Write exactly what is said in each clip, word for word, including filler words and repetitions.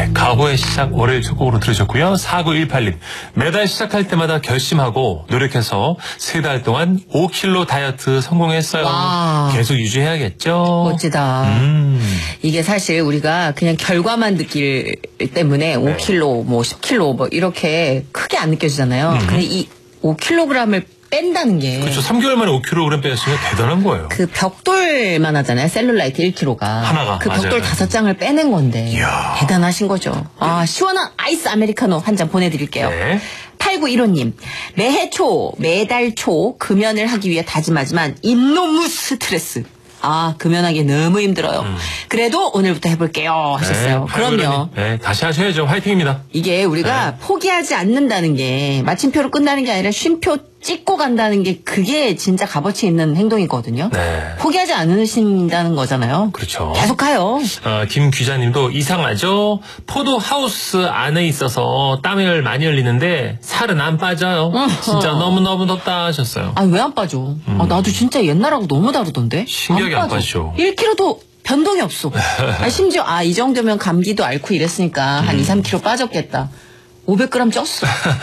네, 각오의 시작 월요일 첫 곡으로 들으셨고요. 사구일팔 님. 매달 시작할 때마다 결심하고 노력해서 세 달 동안 오 킬로그램 다이어트 성공했어요. 와. 계속 유지해야겠죠. 멋지다. 음. 이게 사실 우리가 그냥 결과만 느낄 때문에 오 킬로그램, 뭐 십 킬로그램 뭐 이렇게 크게 안 느껴지잖아요. 음. 근데 이 오 킬로그램을 뺀다는 게. 그렇죠. 삼 개월 만에 오 킬로그램 뺐으면 대단한 거예요. 그 벽돌만 하잖아요. 셀룰라이트 일 킬로그램가. 하나가. 그 벽돌 맞아요. 다섯 장을 빼낸 건데. 이야. 대단하신 거죠. 아, 시원한 아이스 아메리카노 한 잔 보내드릴게요. 네. 팔구일오 님. 매해 초, 매달 초 금연을 하기 위해 다짐하지만 인노무 스트레스. 아, 금연하기 너무 힘들어요. 음. 그래도 오늘부터 해볼게요 하셨어요. 네, 그럼요. 네, 다시 하셔야죠. 화이팅입니다. 이게 우리가 네. 포기하지 않는다는 게 마침표로 끝나는 게 아니라 쉼표 찍고 간다는 게 그게 진짜 값어치 있는 행동이거든요. 네. 포기하지 않으신다는 거잖아요. 그렇죠. 계속 가요. 어, 김 기자님도 이상하죠? 포도 하우스 안에 있어서 땀을 많이 흘리는데 살은 안 빠져요. 진짜 너무너무 덥다 하셨어요. 아니 왜 안 빠져? 음. 아, 나도 진짜 옛날하고 너무 다르던데. 신기하게 안, 안 빠져. 일 킬로그램도 변동이 없어. 아, 심지어 아, 이 정도면 감기도 앓고 이랬으니까 한 음. 이, 삼 킬로그램 빠졌겠다. 오백 그램 쪘어.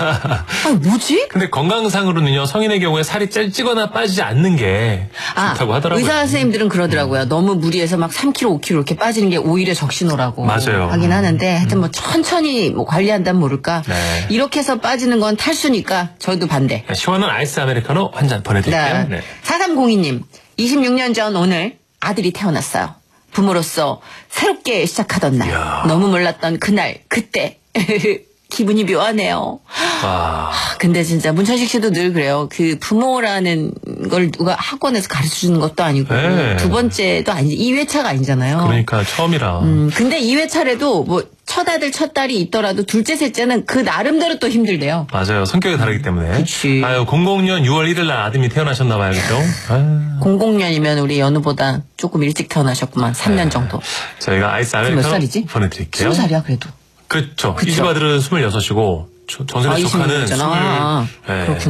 아니 뭐지? 근데 건강상으로는요, 성인의 경우에 살이 찌거나 빠지지 않는 게 아, 좋다고 하더라고요. 의사 선생님들은 그러더라고요. 음. 너무 무리해서 막 삼 킬로그램, 오 킬로그램 이렇게 빠지는 게 오히려 적신호라고 맞아요. 하긴 하는데 하여튼 뭐 천천히 뭐 관리한다면 모를까. 네. 이렇게 해서 빠지는 건 탈수니까 저희도 반대. 시원한 아이스 아메리카노 한 잔 보내드릴게요. 네. 네. 사삼공이 님. 이십육 년 전 오늘 아들이 태어났어요. 부모로서 새롭게 시작하던 날. 이야. 너무 몰랐던 그날 그때. 기분이 묘하네요. 와. 근데 진짜 문천식 씨도 늘 그래요. 그 부모라는 걸 누가 학원에서 가르쳐주는 것도 아니고 네. 두 번째도 아니지 이 회차가 아니잖아요. 그러니까 처음이라. 음, 근데 이 회차래도 뭐 첫 아들 첫 딸이 있더라도 둘째 셋째는 그 나름대로 또 힘들대요. 맞아요. 성격이 다르기 때문에. 그치. 아유 공공 년 유월 일일 날 아드님이 태어나셨나 봐요. 그죠? 공공 년이면 우리 연우보다 조금 일찍 태어나셨구만. 삼 년 정도. 저희가 아이스 아메리카노 몇 살이지? 보내드릴게요. 스무 살이야 그래도. 그렇죠. 이 집 아들은 스물여섯이고 정선의 아, 조카는 스물. 아, 네. 그렇구나.